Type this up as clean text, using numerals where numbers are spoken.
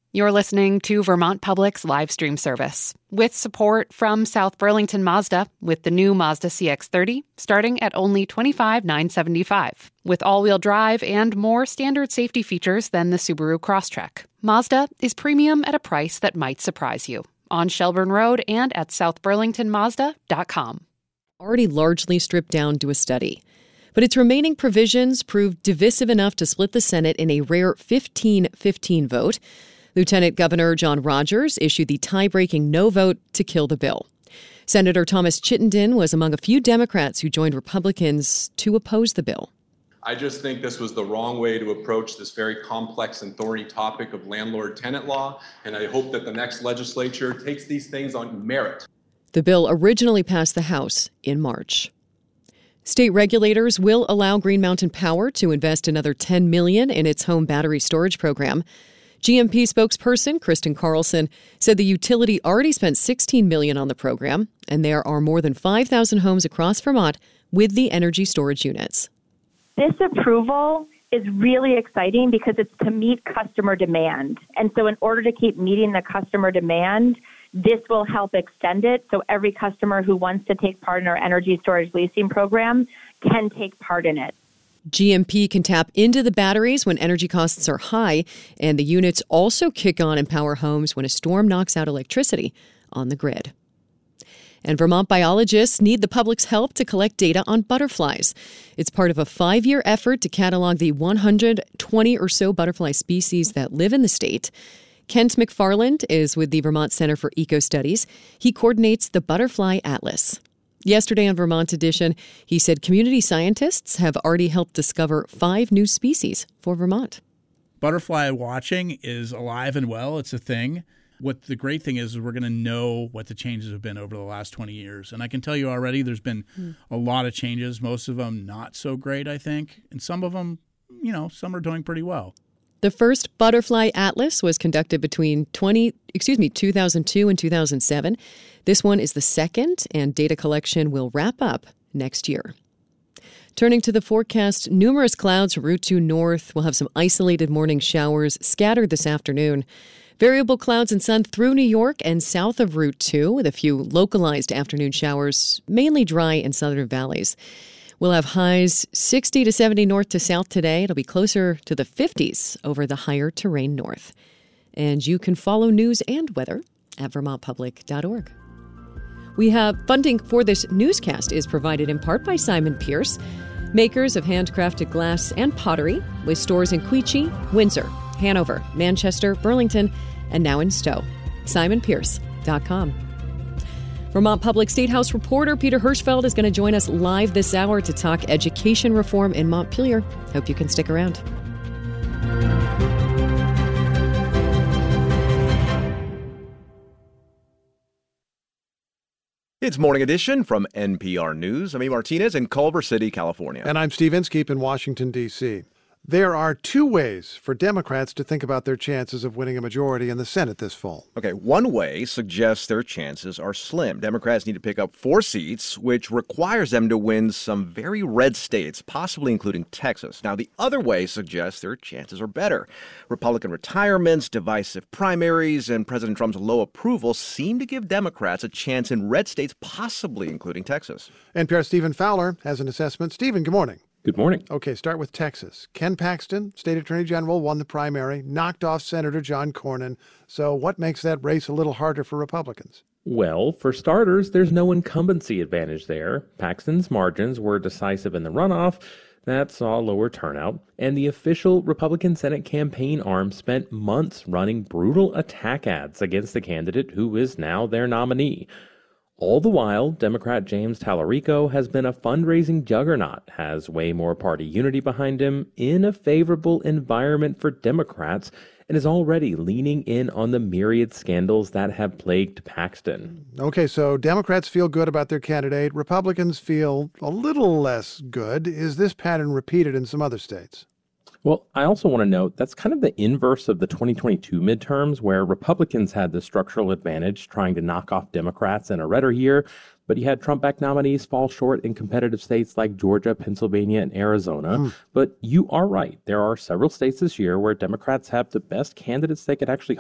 You're listening to Vermont Public's live stream service with support from South Burlington Mazda with the new Mazda CX-30 starting at only $25,975 with all-wheel drive and more standard safety features than the Subaru Crosstrek. Mazda is premium at a price that might surprise you. On Shelburne Road and at southburlingtonmazda.com. Already largely stripped down to a study. But its remaining provisions proved divisive enough to split the Senate in a rare 15-15 vote. Lieutenant Governor John Rogers issued the tie-breaking no vote to kill the bill. Senator Thomas Chittenden was among a few Democrats who joined Republicans to oppose the bill. I just think this was the wrong way to approach this very complex and thorny topic of landlord-tenant law, and I hope that the next legislature takes these things on merit. The bill originally passed the House in March. State regulators will allow Green Mountain Power to invest another $10 million in its home battery storage program. GMP spokesperson Kristen Carlson said the utility already spent $16 million on the program, and there are more than 5,000 homes across Vermont with the energy storage units. This approval is really exciting because it's to meet customer demand. And so in order to keep meeting the customer demand, this will help extend it so every customer who wants to take part in our energy storage leasing program can take part in it. GMP can tap into the batteries when energy costs are high, and the units also kick on and power homes when a storm knocks out electricity on the grid. And Vermont biologists need the public's help to collect data on butterflies. It's part of a 5-year effort to catalog the 120 or so butterfly species that live in the state. Kent McFarland is with the Vermont Center for Eco Studies. He coordinates the Butterfly Atlas. Yesterday on Vermont Edition, he said community scientists have already helped discover 5 new species for Vermont. Butterfly watching is alive and well. It's a thing. What the great thing is we're going to know what the changes have been over the last 20 years. And I can tell you already there's been a lot of changes, most of them not so great, I think. And some of them, some are doing pretty well. The first Butterfly Atlas was conducted between 2002 and 2007. This one is the second, and data collection will wrap up next year. Turning to the forecast, numerous clouds from Route 2 north. We'll have some isolated morning showers scattered this afternoon. Variable clouds and sun through New York and south of Route 2 with a few localized afternoon showers, mainly dry in southern valleys. We'll have highs 60 to 70 north to south today. It'll be closer to the 50s over the higher terrain north. And you can follow news and weather at vermontpublic.org. We have funding for this newscast is provided in part by Simon Pierce, makers of handcrafted glass and pottery, with stores in Queechee, Windsor, Hanover, Manchester, Burlington, and now in Stowe. SimonPierce.com. Vermont Public State House reporter Peter Hirschfeld is going to join us live this hour to talk education reform in Montpelier. Hope you can stick around. It's Morning Edition from NPR News. I'm E. Martinez in Culver City, California. And I'm Steve Inskeep in Washington, D.C. There are 2 ways for Democrats to think about their chances of winning a majority in the Senate this fall. Okay, one way suggests their chances are slim. Democrats need to pick up 4 seats, which requires them to win some very red states, possibly including Texas. Now, the other way suggests their chances are better. Republican retirements, divisive primaries, and President Trump's low approval seem to give Democrats a chance in red states, possibly including Texas. NPR's Stephen Fowler has an assessment. Stephen, good morning. Good morning. Okay, start with Texas. Ken Paxton, state attorney general, won the primary, knocked off Senator John Cornyn. So what makes that race a little harder for Republicans? Well, for starters, there's no incumbency advantage there. Paxton's margins were decisive in the runoff. That saw lower turnout. And the official Republican Senate campaign arm spent months running brutal attack ads against the candidate who is now their nominee. All the while, Democrat James Tallarico has been a fundraising juggernaut, has way more party unity behind him, in a favorable environment for Democrats, and is already leaning in on the myriad scandals that have plagued Paxton. Okay, so Democrats feel good about their candidate. Republicans feel a little less good. Is this pattern repeated in some other states? Well, I also want to note that's kind of the inverse of the 2022 midterms, where Republicans had the structural advantage trying to knock off Democrats in a redder year, but you had Trump-backed nominees fall short in competitive states like Georgia, Pennsylvania, and Arizona. But you are right. There are several states this year where Democrats have the best candidates they could actually